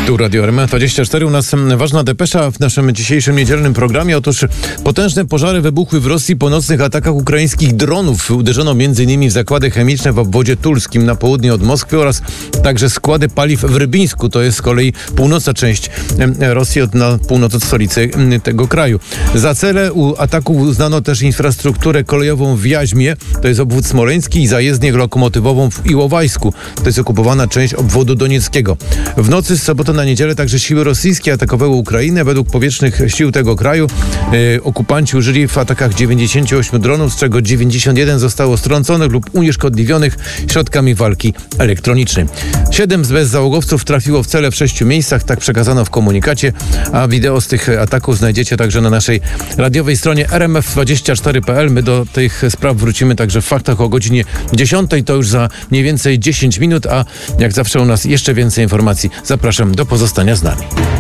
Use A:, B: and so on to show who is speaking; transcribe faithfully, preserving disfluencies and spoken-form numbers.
A: Tu Radio R M F dwadzieścia cztery. U nas ważna depesza w naszym dzisiejszym niedzielnym programie. Otóż potężne pożary wybuchły w Rosji po nocnych atakach ukraińskich dronów. Uderzono m.in. w zakłady chemiczne w obwodzie tulskim na południe od Moskwy oraz także składy paliw w Rybińsku. To jest z kolei północna część Rosji od, na północ od stolicy tego kraju. Za cele u ataku uznano też infrastrukturę kolejową w Jaźmie, to jest obwód smoleński, i zajezdnię lokomotywową w Iłowajsku. To jest okupowana część obwodu donieckiego. W nocy z soboty na niedzielę także siły rosyjskie atakowały Ukrainę. Według powietrznych sił tego kraju e, okupanci użyli w atakach dziewięćdziesięciu ośmiu dronów, z czego dziewięćdziesiąt jeden zostało strąconych lub unieszkodliwionych środkami walki elektronicznej. Siedem z bezzałogowców trafiło w cele w sześciu miejscach, tak przekazano w komunikacie, a wideo z tych ataków znajdziecie także na naszej radiowej stronie r m f dwadzieścia cztery kropka p l. My do tych spraw wrócimy także w faktach o godzinie dziesiątej, to już za mniej więcej dziesięć minut, a jak zawsze u nas jeszcze więcej informacji. Zapraszam do pozostania z nami.